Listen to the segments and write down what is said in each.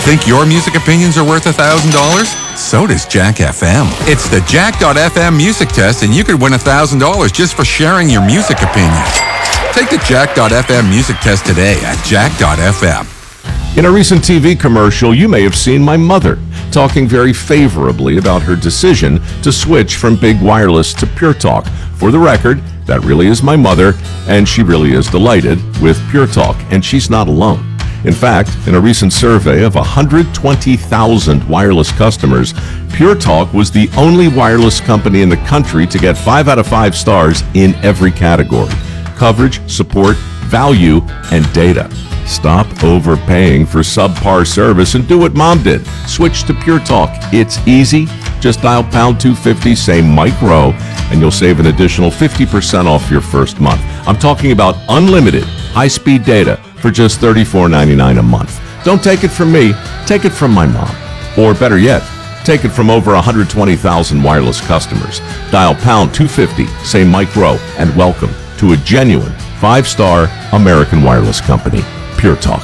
Think your music opinions are worth $1,000? So does Jack FM. It's the Jack.fm music test, and you could win $1,000 just for sharing your music opinions. Take the Jack.fm music test today at Jack.fm. In a recent TV commercial, you may have seen my mother talking very favorably about her decision to switch from Big Wireless to Pure Talk. For the record, that really is my mother, and she really is delighted with Pure Talk, and she's not alone. In fact, in a recent survey of 120,000 wireless customers, Pure Talk was the only wireless company in the country to get 5 out of 5 stars in every category: coverage, support, value, and data. Stop overpaying for subpar service and do what Mom did. Switch to Pure Talk. It's easy. Just dial pound 250, say Mike Rowe, and you'll save an additional 50% off your first month. I'm talking about unlimited high-speed data for just $34.99 a month. Don't take it from me. Take it from my mom. Or better yet, take it from over 120,000 wireless customers. Dial pound 250, say Mike Rowe, and welcome to a genuine 5-star American wireless company. Pure Talk.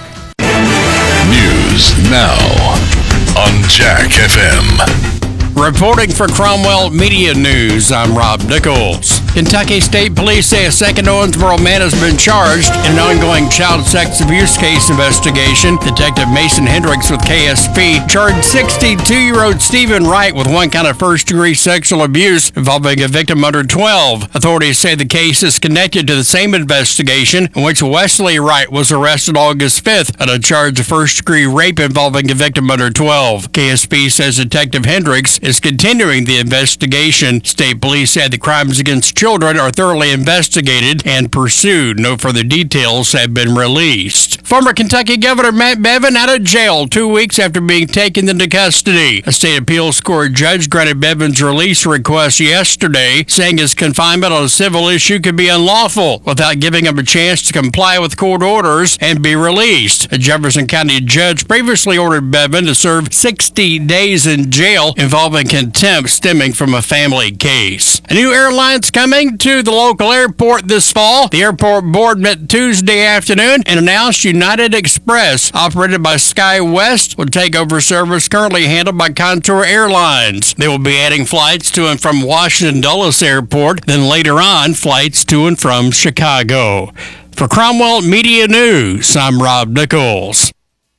News now on Jack FM. Reporting for Cromwell Media News, I'm Rob Nichols. Kentucky State Police say a second Owensboro man has been charged in an ongoing child sex abuse case investigation. Detective Mason Hendricks with KSP charged 62-year-old Stephen Wright with 1 count of first-degree sexual abuse involving a victim under 12. Authorities say the case is connected to the same investigation in which Wesley Wright was arrested August 5th on a charge of first-degree rape involving a victim under 12. KSP says Detective Hendricks is continuing the investigation. State police said the crimes against children are thoroughly investigated and pursued. No further details have been released. Former Kentucky Governor Matt Bevin out of jail 2 weeks after being taken into custody. A state appeals court judge granted Bevin's release request yesterday, saying his confinement on a civil issue could be unlawful without giving him a chance to comply with court orders and be released. A Jefferson County judge previously ordered Bevin to serve 60 days in jail involving contempt stemming from a family case. A new airline's coming to the local airport this fall. The airport board met Tuesday afternoon and announced United Express, operated by SkyWest, will take over service currently handled by Contour Airlines. They will be adding flights to and from Washington Dulles Airport, then later on flights to and from Chicago. For Cromwell Media News, I'm Rob Nichols.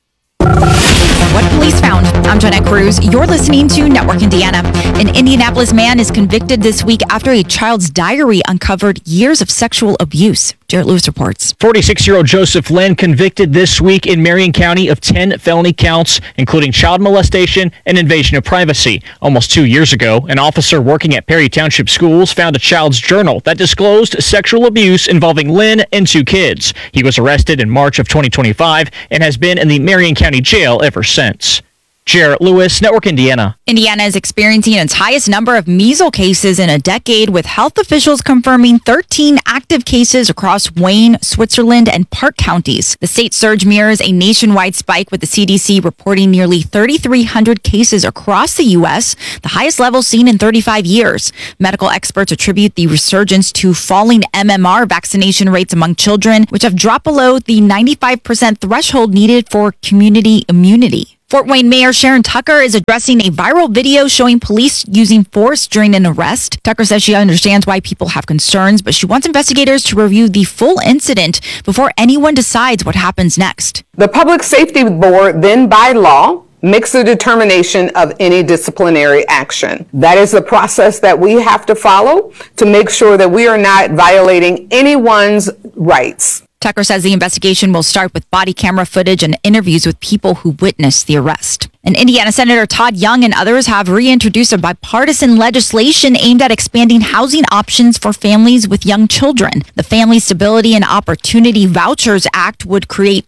What police found. I'm Jeanette Cruz. You're listening to Network Indiana. An Indianapolis man is convicted this week after a child's diary uncovered years of sexual abuse. Jarrett Lewis reports. 46-year-old Joseph Lynn convicted this week in Marion County of 10 felony counts, including child molestation and invasion of privacy. Almost 2 years ago, an officer working at Perry Township Schools found a child's journal that disclosed sexual abuse involving Lynn and 2 kids. He was arrested in March of 2025 and has been in the Marion County Jail ever since. Jarrett Lewis, Network Indiana. Indiana is experiencing its highest number of measles cases in a decade, with health officials confirming 13 active cases across Wayne, Switzerland, and Park counties. The state surge mirrors a nationwide spike, with the CDC reporting nearly 3,300 cases across the U.S., the highest level seen in 35 years. Medical experts attribute the resurgence to falling MMR vaccination rates among children, which have dropped below the 95% threshold needed for community immunity. Fort Wayne Mayor Sharon Tucker is addressing a viral video showing police using force during an arrest. Tucker says she understands why people have concerns, but she wants investigators to review the full incident before anyone decides what happens next. The Public Safety Board then, by law, makes a determination of any disciplinary action. That is the process that we have to follow to make sure that we are not violating anyone's rights. Tucker says the investigation will start with body camera footage and interviews with people who witnessed the arrest. And Indiana Senator Todd Young and others have reintroduced a bipartisan legislation aimed at expanding housing options for families with young children. The Family Stability and Opportunity Vouchers Act would create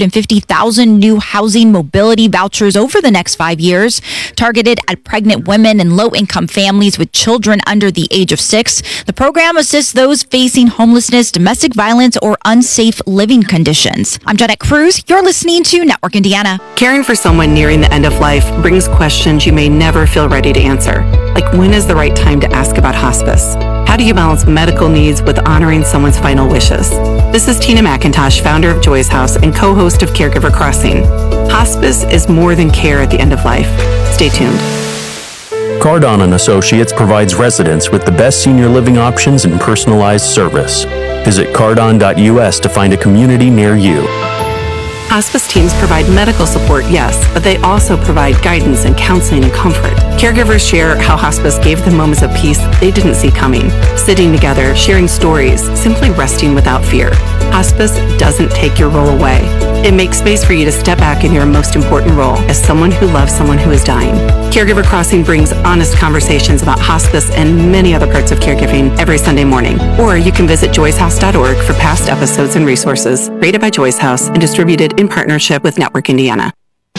250,000 new housing mobility vouchers over the next 5 years, targeted at pregnant women and low-income families with children under the age of 6. The program assists those facing homelessness, domestic violence, or unsafe living conditions. I'm Jeanette Cruz. You're listening to Network Indiana. Caring for someone nearing the end of life brings questions you may never feel ready to answer. Like, when is the right time to ask about hospice? How do you balance medical needs with honoring someone's final wishes? This is Tina McIntosh, founder of Joy's House and co-host of Caregiver Crossing. Hospice is more than care at the end of life. Stay tuned. Cardon & Associates provides residents with the best senior living options and personalized service. Visit cardon.us to find a community near you. Hospice teams provide medical support, yes, but they also provide guidance and counseling and comfort. Caregivers share how hospice gave them moments of peace they didn't see coming. Sitting together, sharing stories, simply resting without fear. Hospice doesn't take your role away. It makes space for you to step back in your most important role as someone who loves someone who is dying. Caregiver Crossing brings honest conversations about hospice and many other parts of caregiving every Sunday morning. Or you can visit joycehouse.org for past episodes and resources. Rated by Joyce House and distributed in partnership with Network Indiana.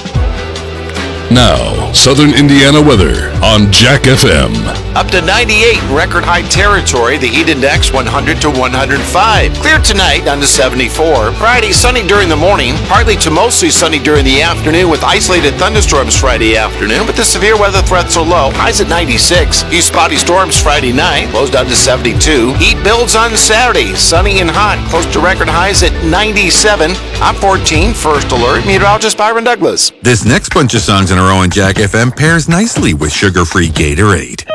Now, Southern Indiana weather on Jack FM. Up to 98 in record high territory. The heat index 100 to 105. Clear tonight down to 74. Friday sunny during the morning. Partly to mostly sunny during the afternoon with isolated thunderstorms Friday afternoon. But the severe weather threats are low. Highs at 96. Few spotty storms Friday night. Lows down to 72. Heat builds on Saturday. Sunny and hot. Close to record highs at 97. I'm 14. First alert. Meteorologist Byron Douglas. This next bunch of songs in a row on Jack FM pairs nicely with sugar-free Gatorade.